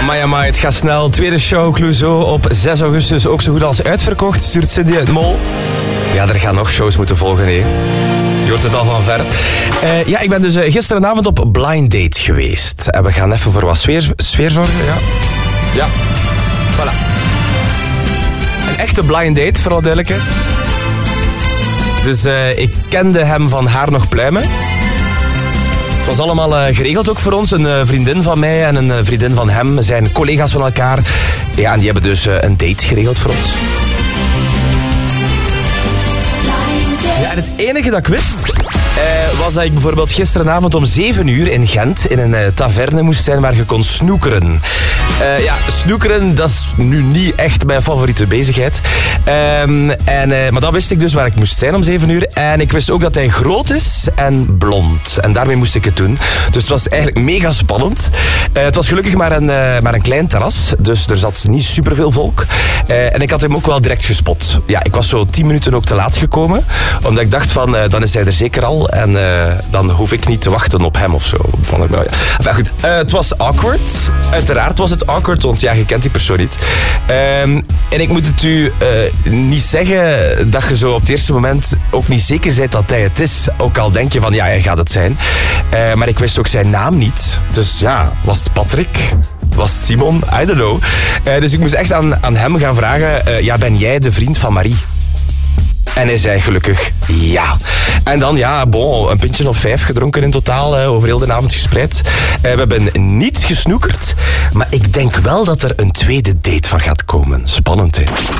Amai, het gaat snel. Tweede show, Clouseau, op 6 augustus. Ook zo goed als uitverkocht, stuurt Cindy uit Mol. Ja, er gaan nog shows moeten volgen, hè. Je hoort het al van ver. Ik ben dus gisteravond op Blind Date geweest. En we gaan even voor wat sfeer zorgen, ja. Voilà. Een echte blind date, voor alle duidelijkheid. Dus ik kende hem van Haar nog pluimen. Het was allemaal geregeld ook voor ons. Een vriendin van mij en een vriendin van hem zijn collega's van elkaar. Ja, en die hebben dus een date geregeld voor ons. Ja, en het enige dat ik wist was dat ik bijvoorbeeld gisteravond om 7 uur in Gent in een taverne moest zijn waar je kon snoekeren. Snoekeren, dat is nu niet echt mijn favoriete bezigheid. Maar dat wist ik dus waar ik moest zijn om 7 uur. En ik wist ook dat hij groot is en blond. En daarmee moest ik het doen. Dus het was eigenlijk mega spannend. Het was gelukkig maar een klein terras. Dus er zat niet superveel volk. En ik had hem ook wel direct gespot. Ja, ik was zo 10 minuten ook te laat gekomen. Omdat ik dacht van, dan is hij er zeker al. En dan hoef ik niet te wachten op hem of zo. Vond ik, enfin, goed, het was awkward. Uiteraard was het awkward, want ja, je kent die persoon niet. En ik moet het u niet zeggen dat je zo op het eerste moment ook niet zeker bent dat hij het is. Ook al denk je van, ja, hij gaat het zijn. Maar ik wist ook zijn naam niet. Dus ja, was het Patrick? Was het Simon? I don't know. Dus ik moest echt aan hem gaan vragen, ben jij de vriend van Marie? En hij zei gelukkig ja. En dan, een pintje of 5 gedronken in totaal, over heel de avond gespreid. We hebben niet gesnoekerd, maar ik denk wel dat er een tweede date van gaat komen. Spannend, hè?